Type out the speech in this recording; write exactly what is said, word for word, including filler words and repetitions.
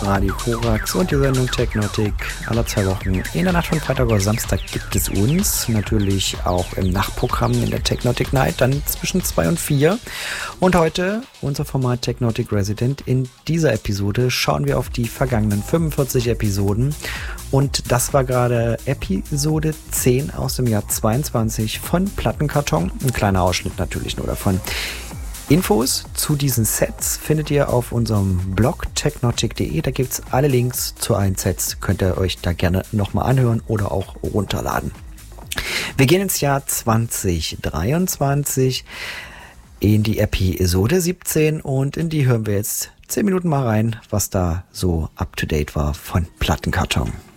Radio Korax und die Sendung Technotic. Alle zwei Wochen in der Nacht von Freitag oder Samstag gibt es uns. Natürlich auch im Nachtprogramm in der Technotic Night, dann zwischen zwei und vier. Und heute unser Format Technotic Resident. In dieser Episode schauen wir auf die vergangenen fünfundvierzig Episoden. Und das war gerade Episode zehn aus dem Jahr zweiundzwanzig von Plattenkarton. Ein kleiner Ausschnitt natürlich nur davon. Infos zu diesen Sets findet ihr auf unserem Blog technotic punkt de. Da gibt es alle Links zu allen Sets. Könnt ihr euch da gerne nochmal anhören oder auch runterladen. Wir gehen ins Jahr zwanzig dreiundzwanzig in die Episode siebzehn und in die hören wir jetzt zehn Minuten mal rein, was da so up to date war von Plattenkarton.